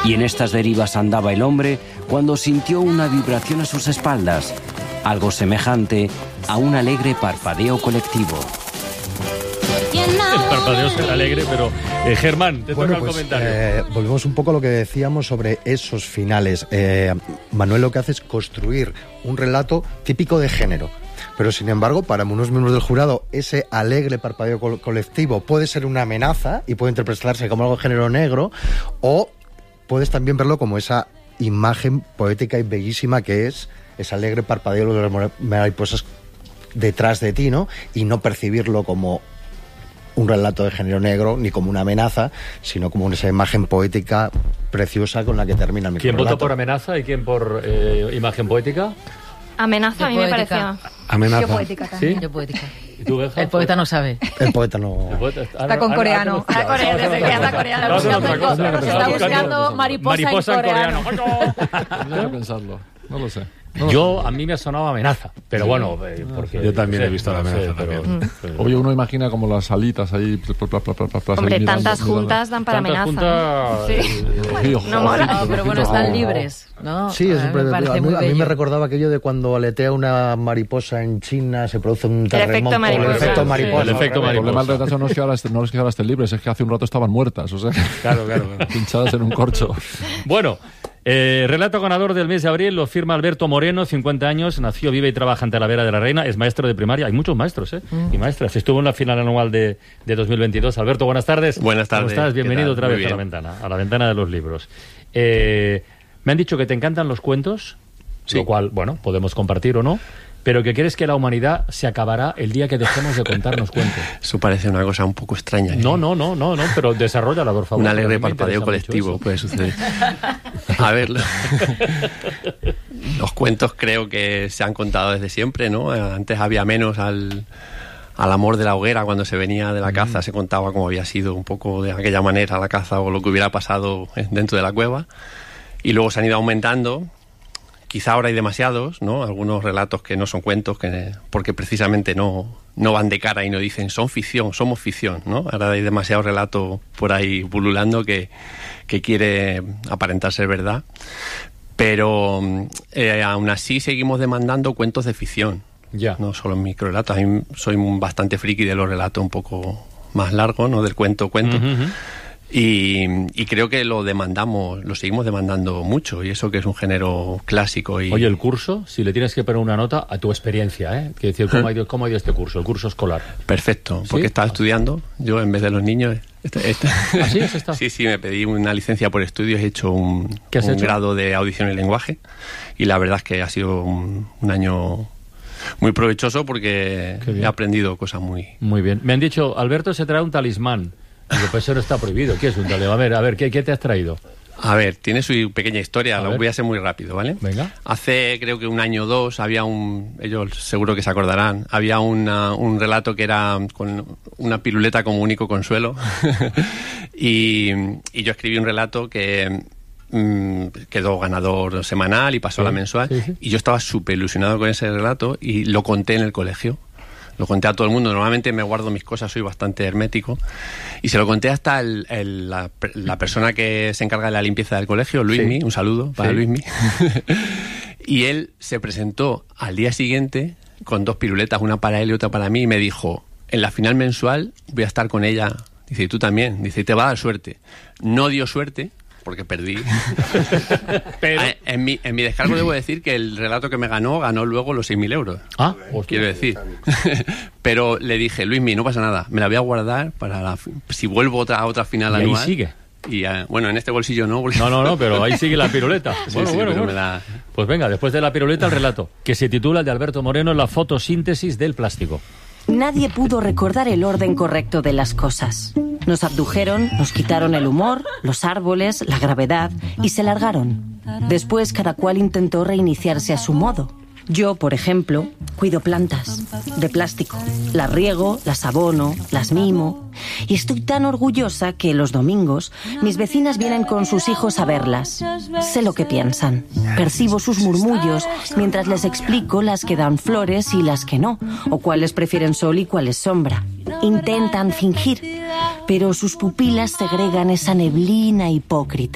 Y en estas derivas andaba el hombre cuando sintió una vibración a sus espaldas, algo semejante a un alegre parpadeo colectivo. El parpadeo será alegre, pero Germán, te toca el comentario. Volvemos un poco a lo que decíamos sobre esos finales. Manuel lo que hace es construir un relato típico de género. Pero, sin embargo, para unos miembros del jurado, ese alegre parpadeo colectivo puede ser una amenaza y puede interpretarse como algo de género negro, o puedes también verlo como esa imagen poética y bellísima que es ese alegre parpadeo de las mariposas detrás de ti, ¿no? Y no percibirlo como un relato de género negro ni como una amenaza, sino como esa imagen poética preciosa con la que termina mi ¿Quién votó por amenaza y quién por imagen poética? Amenaza, a mí me parecía. Amenaza. Yo poética también. ¿Sí? Yo poética. ¿Y tú, Beja? El poeta no sabe. El poeta no... Está con coreano. Está coreano. Está buscando mariposa en coreano. Tendría que pensarlo. No lo sé. A mí me sonaba amenaza, pero bueno, porque... Yo también he visto la amenaza también. Obvio, uno imagina como las alitas ahí... Hombre, tantas juntas dan para amenaza. Sí. No mola. Pero bueno, están libres, ¿no? Sí, a mí me recordaba aquello de cuando aletea una mariposa en China, se produce un terremoto. El efecto mariposa. El efecto mariposa. El problema del retraso no es que ahora estén libres, es que hace un rato estaban muertas, o sea... Claro. Pinchadas en un corcho. Bueno... relato ganador del mes de abril lo firma Alberto Moreno, 50 años, nació, vive y trabaja en Talavera de la Reina, es maestro de primaria, hay muchos maestros y maestras, estuvo en la final anual de 2022. Alberto, buenas tardes. Buenas tardes. ¿Cómo estás? Bienvenido otra vez a la ventana de los libros. Me han dicho que te encantan los cuentos, sí. Lo cual, bueno, podemos compartir o no, pero que crees que la humanidad se acabará el día que dejemos de contarnos cuentos. Eso parece una cosa un poco extraña. No, pero desarróllala, por favor. Un alegre parpadeo colectivo puede suceder. A ver, los cuentos creo que se han contado desde siempre, ¿no? Antes había menos al amor de la hoguera cuando se venía de la caza, se contaba cómo había sido un poco de aquella manera la caza o lo que hubiera pasado dentro de la cueva. Y luego se han ido aumentando. Quizá ahora hay demasiados, ¿no? Algunos relatos que no son cuentos, porque precisamente no van de cara y no dicen son ficción, somos ficción, ¿no? Ahora hay demasiado relato por ahí pululando que quiere aparentar ser verdad. Pero aún así seguimos demandando cuentos de ficción. Ya. No solo en microrelatos. A mí soy bastante friki de los relatos un poco más largos, ¿no? Del cuento. Uh-huh. Y creo que lo seguimos demandando mucho, y eso que es un género clásico. Oye, el curso, si le tienes que poner una nota a tu experiencia, que decir, ¿cómo ha ido este curso, el curso escolar? Perfecto, porque estaba estudiando, yo en vez de los niños... ¿Ah, sí? ¿Has estado? Sí, me pedí una licencia por estudios, he hecho un grado de audición y lenguaje, y la verdad es que ha sido un año... muy provechoso porque he aprendido cosas muy bien. Me han dicho, Alberto se trae un talismán. Digo, pues eso no está prohibido. ¿Qué es un talismán? A ver, ¿qué te has traído? A ver, tiene su pequeña historia, lo voy a hacer muy rápido, ¿vale? Venga. Hace creo que un año o dos había ellos seguro que se acordarán, había un relato que era con una piruleta como único consuelo y yo escribí un relato que quedó ganador semanal y pasó a la mensual, y yo estaba súper ilusionado con ese relato y lo conté en el colegio. Lo conté a todo el mundo. Normalmente me guardo mis cosas, soy bastante hermético. Y se lo conté hasta la persona que se encarga de la limpieza del colegio, Luismi. Un saludo para Luismi. Y él se presentó al día siguiente con 2 piruletas, una para él y otra para mí, y me dijo, en la final mensual voy a estar con ella. Dice, y tú también. Dice, y te va a dar suerte. No dio suerte, porque perdí. Pero en mi descargo debo decir que el relato que me ganó luego los 6.000 euros. Quiero decir. Pero le dije, Luismi, no pasa nada, me la voy a guardar para si vuelvo a otra final anual. Ahí sigue. Y bueno, en este bolsillo no. No, pero ahí sigue la piruleta. Bueno. Pues venga, después de la piruleta el relato, que se titula, el de Alberto Moreno, La fotosíntesis del plástico. Nadie pudo recordar el orden correcto de las cosas. Nos abdujeron, nos quitaron el humor, los árboles, la gravedad y se largaron. Después cada cual intentó reiniciarse a su modo. Yo, por ejemplo, cuido plantas de plástico. Las riego, las abono, las mimo. Y estoy tan orgullosa que los domingos mis vecinas vienen con sus hijos a verlas. Sé lo que piensan. Percibo sus murmullos mientras les explico las que dan flores y las que no, o cuáles prefieren sol y cuáles sombra. Intentan fingir, pero sus pupilas segregan esa neblina hipócrita.